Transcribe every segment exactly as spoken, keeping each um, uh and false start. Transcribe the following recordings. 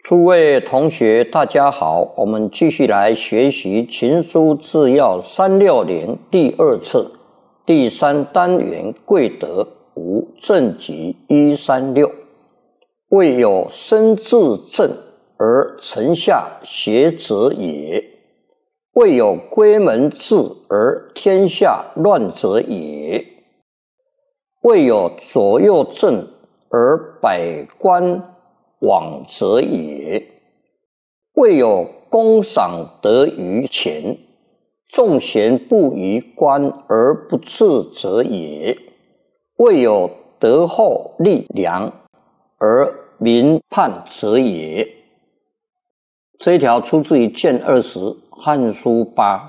诸位同学，大家好，我们继续来学习《群书治要》三六零第二册第三单元贵德五正集一三六。未有身自正而臣下邪者也，未有归门治而天下乱者也，未有左右正而百官往者也，未有公赏得于前，众贤不于官而不治者也，未有德厚力量而民叛者也。这一条出自于卷二十《汉书八》。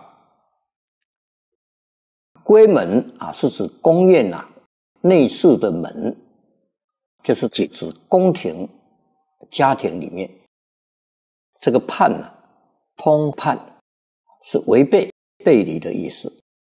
闺门啊，是指宫苑啊内室的门，就是指指宫廷家庭里面。这个叛啊，通叛是违背背离的意思。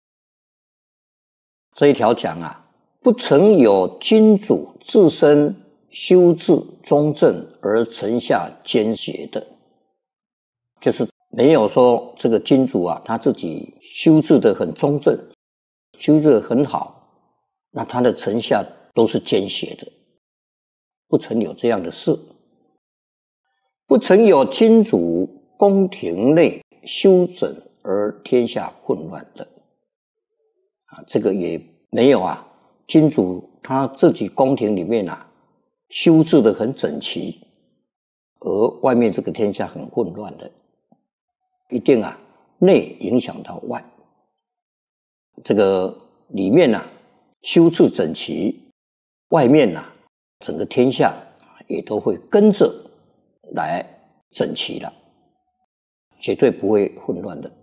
这一条讲啊，不曾有君主自身修治中正而臣下奸邪的，就是没有说这个君主啊他自己修治得很中正，修治得很好，那他的臣下都是奸邪的，不曾有这样的事。不曾有君主宫廷内修整而天下混乱的啊，这个也没有啊，君主他自己宫廷里面啊修治得很整齐，而外面这个天下很混乱的，一定啊内影响到外。这个里面啊修治整齐，外面啊整个天下也都会跟着来整齐了，绝对不会混乱的。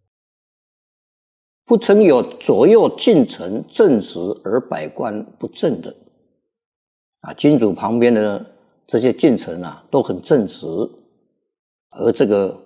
不曾有左右近臣正直而百官不正的啊，君主旁边的这些近臣啊都很正直，而这个